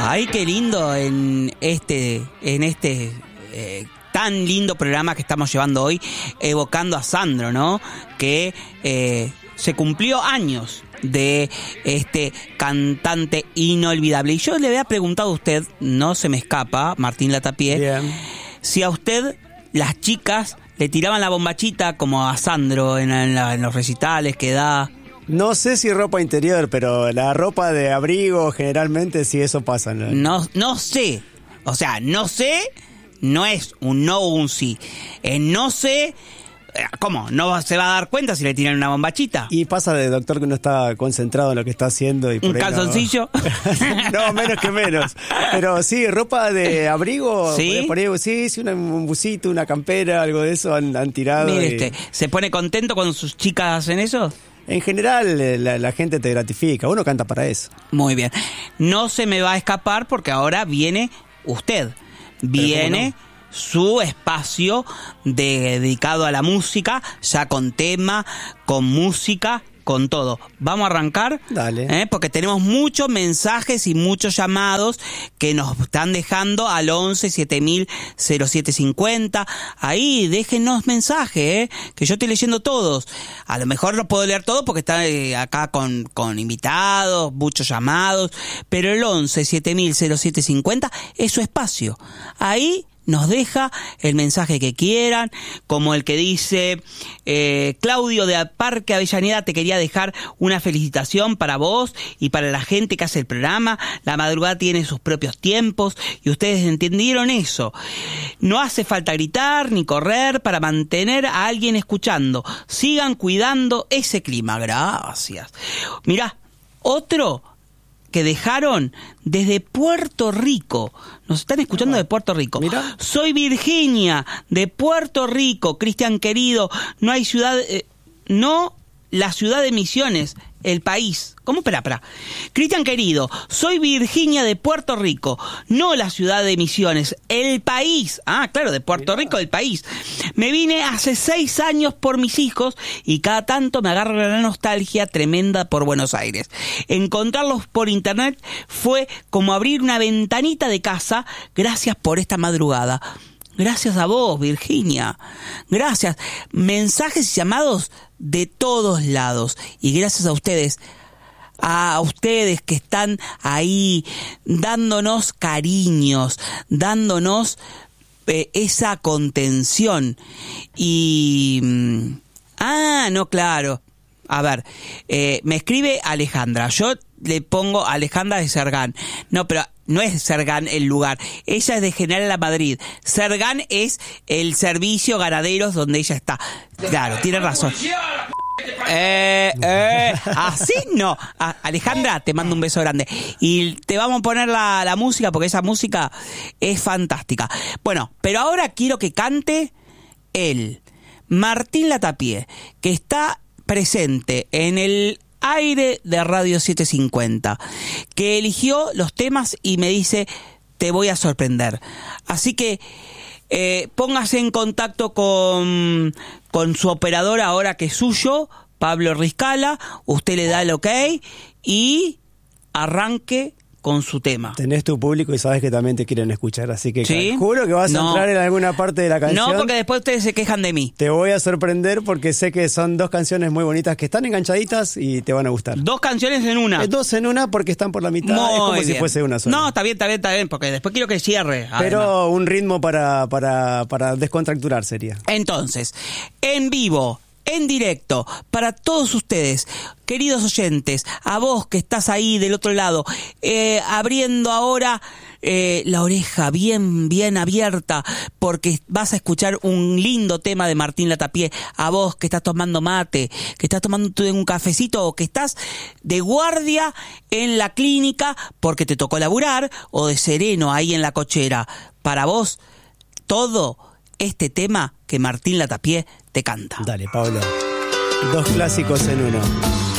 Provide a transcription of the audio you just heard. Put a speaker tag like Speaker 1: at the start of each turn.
Speaker 1: Ay, qué lindo en este tan lindo programa que estamos llevando hoy, evocando a Sandro, ¿no? Que se cumplió años de este cantante inolvidable. Y yo le había preguntado a usted, no se me escapa, Martín Latapié, bien, si a usted las chicas le tiraban la bombachita como a Sandro en los recitales que da.
Speaker 2: No sé si ropa interior, pero la ropa de abrigo generalmente sí, eso pasa, ¿no?
Speaker 1: No sé, o sea, no sé, no es un no o un sí. No sé, ¿cómo? ¿No se va a dar cuenta si le tiran una bombachita?
Speaker 2: Y pasa de doctor que uno está concentrado en lo que está haciendo. Y por
Speaker 1: ¿un calzoncillo?
Speaker 2: No, menos que menos. Pero sí, ropa de abrigo,
Speaker 1: ¿sí?
Speaker 2: Por ahí, sí, un busito, una campera, algo de eso han tirado.
Speaker 1: Mire, ¿se pone contento cuando sus chicas hacen eso?
Speaker 2: En general, la gente te gratifica, uno canta para eso.
Speaker 1: Muy bien. No se me va a escapar porque ahora viene usted. Viene su espacio dedicado a la música, ya con tema, con música, con todo. Vamos a arrancar.
Speaker 2: Dale.
Speaker 1: Porque tenemos muchos mensajes y muchos llamados que nos están dejando al 11 7000 0750. Ahí, déjenos mensajes, que yo estoy leyendo todos. A lo mejor no puedo leer todo porque está acá con invitados, muchos llamados, pero el 11 7000 0750 es su espacio. Ahí nos deja el mensaje que quieran, como el que dice Claudio de Parque Avellaneda, te quería dejar una felicitación para vos y para la gente que hace el programa. La madrugada tiene sus propios tiempos y ustedes entendieron eso. No hace falta gritar ni correr para mantener a alguien escuchando. Sigan cuidando ese clima. Gracias. Mirá, otro que dejaron desde Puerto Rico. Nos están escuchando de Puerto Rico.
Speaker 2: Mira.
Speaker 1: Soy Virginia, de Puerto Rico. Cristian querido, no hay ciudad... no la ciudad de Misiones, el país. ¿Cómo? Espera. Cristian querido, soy Virginia de Puerto Rico, no la ciudad de Misiones, el país. Ah, claro, de Puerto Rico, el país. Me vine hace 6 años por mis hijos y cada tanto me agarra la nostalgia tremenda por Buenos Aires. Encontrarlos por internet fue como abrir una ventanita de casa. Gracias por esta madrugada. Gracias a vos, Virginia. Gracias. Mensajes y llamados de todos lados. Y gracias a ustedes que están ahí dándonos cariños, dándonos esa contención. Y... no, claro. A ver, me escribe Alejandra. Yo le pongo Alejandra de Sergán. No, pero no es Sergán el lugar. Ella es de General La Madrid. Sergán es el servicio ganaderos donde ella está. Claro, tiene razón. Así no. Alejandra, te mando un beso grande. Y te vamos a poner la música porque esa música es fantástica. Bueno, pero ahora quiero que cante él, Martín Latapié, que está presente en el aire de Radio 750, que eligió los temas y me dice, te voy a sorprender. Así que póngase en contacto con su operador ahora que es suyo, Pablo Riscala, usted le da el ok y arranque con su tema.
Speaker 2: Tenés tu público y sabes que también te quieren escuchar, así que
Speaker 1: ¿sí?
Speaker 2: Calculo que vas a entrar en alguna parte de la canción.
Speaker 1: No, porque después ustedes se quejan de mí.
Speaker 2: Te voy a sorprender porque sé que son 2 canciones muy bonitas que están enganchaditas y te van a gustar.
Speaker 1: 2 canciones en una.
Speaker 2: 2 en una porque están por la mitad.
Speaker 1: Muy
Speaker 2: es como
Speaker 1: bien.
Speaker 2: Si fuese una sola.
Speaker 1: No, está bien, porque después quiero que cierre.
Speaker 2: Pero
Speaker 1: además,
Speaker 2: un ritmo para descontracturar sería.
Speaker 1: Entonces, en vivo, en directo, para todos ustedes, queridos oyentes, a vos que estás ahí del otro lado, abriendo ahora la oreja bien abierta, porque vas a escuchar un lindo tema de Martín Latapié. A vos que estás tomando mate, que estás tomando un cafecito o que estás de guardia en la clínica porque te tocó laburar, o de sereno ahí en la cochera. Para vos, todo este tema que Martín Latapié te canta.
Speaker 2: Dale, Pablo. 2 clásicos en uno.